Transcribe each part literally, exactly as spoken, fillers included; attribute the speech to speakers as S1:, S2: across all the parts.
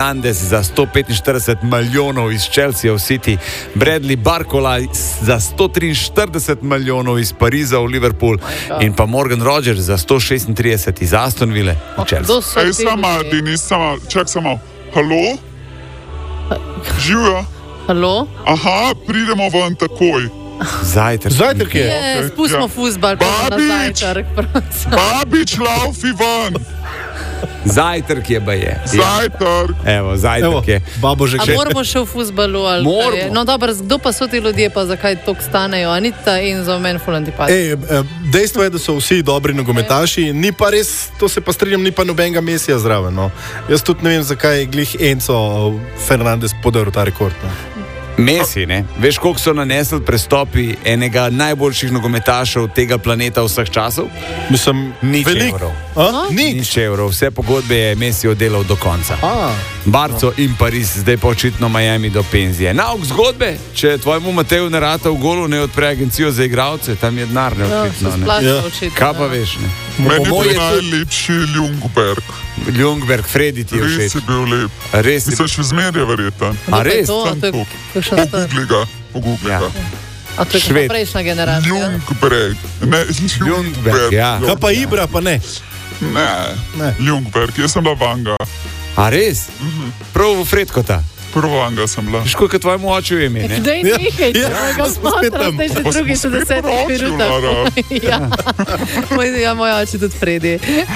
S1: Fernandez za sto petinštirideset milijonov iz Chelsea v City, Bradley Barcola za sto triinštirideset milijonov iz Pariza v Liverpool in pa Morgan Rogers za sto šestintrideset iz Aston Ville v Chelsea.
S2: Ej, sama, Denis, sama, čak samo. Halo? Živijo?
S3: Halo?
S2: Aha, pridemo ven takoj.
S1: Zajtrk.
S4: Zajtrk je.
S3: Je,
S2: Okay,
S3: spustimo
S2: ja.
S3: fuzbal, pa na
S2: Babič!
S3: zajtrk. prosim.
S2: Babič, laufi ven.
S1: Zajtrk je baje.
S2: Zajtrk.
S1: Evo, zajtrk
S4: Evo,
S1: je.
S4: babo že
S3: A
S4: še.
S3: moramo še v fuzbalu? Ali kaj
S1: Moramo.
S3: je? No dobro, kdo pa so ti ljudje, pa zakaj toliko stanejo? Anita in za meni ful antipati.
S4: Ej, eh, dejstvo je, da so vsi dobri nogometaši, ni pa res, to se pa strinjam, ni pa nobenega Mesija zraven. No. Jaz tudi ne vem, zakaj je glih Enzo Fernandez podaril ta rekord. No.
S1: Messi, ne? Veš, koliko so nanesli prestopi enega najboljših nogometašev tega planeta vseh časov?
S4: Mislim,
S1: Nič
S4: veliko.
S1: evrov.
S4: A? Nič.
S1: Nič evrov, vse pogodbe je Messi oddelal do konca.
S4: A,
S1: Barco in Pariz, zdaj pa očitno Miami do penzije. Nauk zgodbe, če tvojemu Mateju ne rata v golu, ne odpre agencijo za igralce, tam je denar, ne
S3: Ja,
S1: očitno.
S3: se
S1: Ne.
S3: splača
S4: Ja.
S3: očitno.
S1: Kaj pa
S3: ja.
S1: veš, ne?
S2: Meni
S1: Po
S2: je
S1: moje
S2: bil najlepši Ljungberg.
S1: Ljungberg, Fredi ti je
S2: Res
S1: všeč.
S2: je bil lep.
S1: Res je.
S2: Mislim, še zmeraj verjeten.
S3: Kdo pa je
S1: res?
S3: to? A to je
S2: Sem
S3: kakšen star?
S2: Pogugli ga, pogugli
S1: Ja.
S2: ga.
S3: A to je
S1: Šved.
S3: kakšna prejšnja generacija?
S2: Ljungberg. Ne,
S1: Ljungberg, ja.
S4: kaj pa Ibra, pa ne.
S2: Ne,
S4: Ne.
S2: Ljungberg, jaz sem bila vanga.
S1: A res? Prav v Fredkota.
S2: Prvo vanga sem bila.
S1: Veš, koliko je tvojemu oču ime, ne?
S3: Daj
S4: Ja,
S3: nekaj,
S4: ja,
S3: ja,
S4: pa smo spet tam.
S3: zdaj še
S2: Pa smo
S3: drugi še
S2: spet
S3: deset
S2: poročil,
S3: minutah.
S2: Lara.
S3: Ja, moj, ja, moj oči tudi Fredi.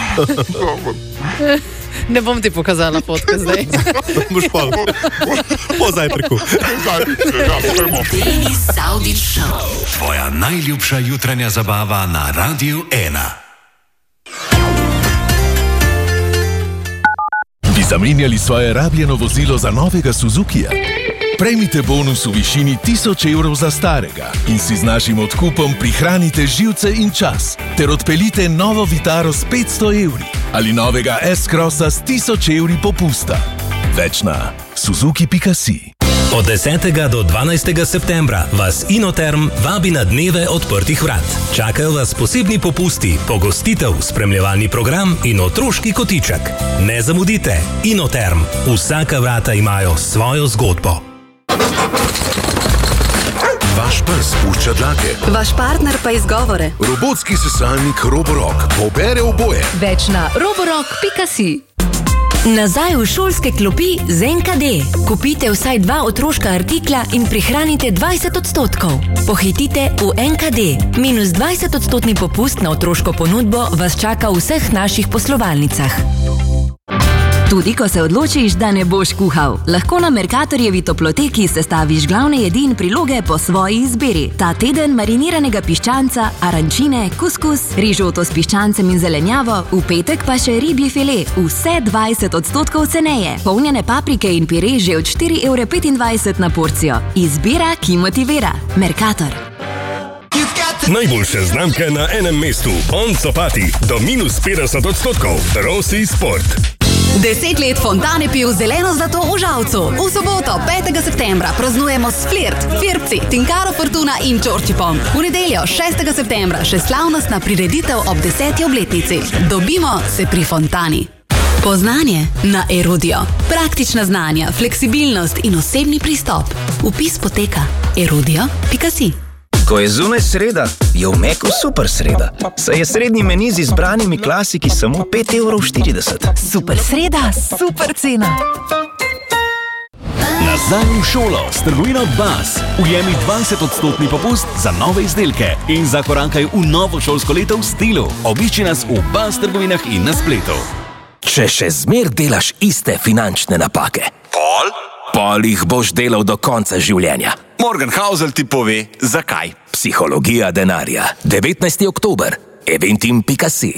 S3: Ne bom ti pokazala fotke zdaj.
S4: Boš pa po zajtrku.
S2: Zajtrk, ja, povemo.
S5: Denis Saudić Show.
S6: Tvoja najljubša jutranja zabava na Radiu ena.
S7: Bi zamenjali svoje rabljeno vozilo za novega Suzukija? Prejmite bonus v višini tisoč evrov za starega in si z našim odkupom prihranite živce in čas ter odpeljite novo Vitaro s petsto evri ali novega S-Crossa s tisoč evri popusta. Več na suzuki pika si.
S8: Od desetega do dvanajstega septembra vas Inoterm vabi na dneve odprtih vrat. Čakajo vas posebni popusti, pogostitev, spremljevalni program in otroški kotiček. Ne zamudite, Inoterm. Vsaka vrata imajo svojo zgodbo.
S6: Vaš pes pušča dlake.
S5: Vaš partner pa izgovore.
S6: Robotski sesalnik Roborock pobere oboje.
S5: Več na roborock pika si. Nazaj v šolske klopi z en ka de. Kupite vsaj dva otroška artikla in prihranite dvajset odstotkov. Pohitite v en ka de. Minus dvajset odstotni popust na otroško ponudbo vas čaka v vseh naših poslovalnicah. Tudi ko se odločiš, da ne boš kuhal, lahko na Mercatorjevi toploteki sestaviš glavne jedi in priloge po svoji izbiri. Ta teden mariniranega piščanca, arančine, kuskus, rižoto s piščancem in zelenjavo, v petek pa še ribji file, vse dvajset odstotkov ceneje. Polnjene paprike in pire že od štiri evre petindvajset na porcijo. Izbira, ki motivira. Mercator.
S8: Najboljše znamke na enem mestu. On Sopati do minus petdeset odstotkov. Rossi Sport.
S5: Deset let Fontane piv zeleno zlato v Žalcu. V soboto, petega septembra, praznujemo s Flirt, Firpci, Tinkaro Fortuna in Čorčipom. V nedeljo, šestega septembra, še slavnostna prireditev ob deseti obletnici. Dobimo se pri Fontani. Poznanje na Erudio. Praktična znanja, fleksibilnost in osebni pristop. Vpis poteka erudio pika si.
S9: Ko je zunaj sreda, je v Meku super sreda. Saj je srednji meni z izbranimi klasiki samo pet evrov štirideset.
S5: Super sreda, super cena.
S10: Nazaj v šolo s trgovino Baz. Ujemi dvajset odstotni popust za nove izdelke in zakorankaj v novo šolsko leto v stilu. Obišči nas v Baz trgovinah in na spletu.
S9: Če še zmer delaš iste finančne napake,
S6: Pol?
S9: pol jih boš delal do konca življenja.
S6: Morgan Housel ti pove, zakaj.
S9: Psihologija denarja. devetnajsti oktober. eventim pika si.